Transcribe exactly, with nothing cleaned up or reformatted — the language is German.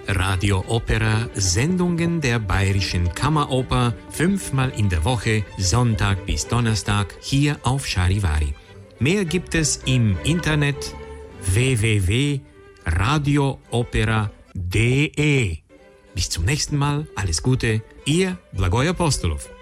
Radio Opera, Sendungen der Bayerischen Kammeroper, fünfmal in der Woche, Sonntag bis Donnerstag, hier auf Charivari. Mehr gibt es im Internet w w w punkt radio opera punkt d e. Bis zum nächsten Mal, alles Gute, Ihr Blagoj Apostolov.